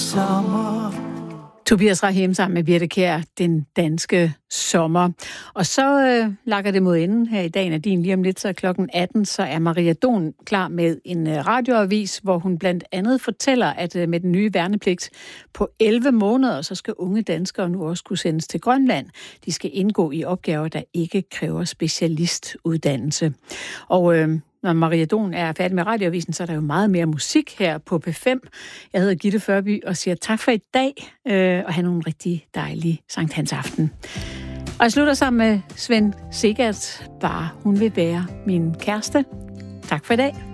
sommer. Tobias Rahim sammen med Birthe Kjær, Den danske sommer. Og så lakker det mod enden her i dagen af din. Lige om lidt, så klokken 18, så er Maria Don klar med en radioavis, hvor hun blandt andet fortæller, at med den nye værnepligt på 11 måneder, så skal unge danskere nu også kunne sendes til Grønland. De skal indgå i opgaver, der ikke kræver specialistuddannelse. Og når Maria Don er færdig med radioavisen, så er der jo meget mere musik her på P5. Jeg hedder Gitte Førby og siger tak for i dag, og have nogle rigtig dejlige Sankt Hans aften. Og jeg slutter sammen med Svend Segert, bare hun vil være min kæreste. Tak for i dag.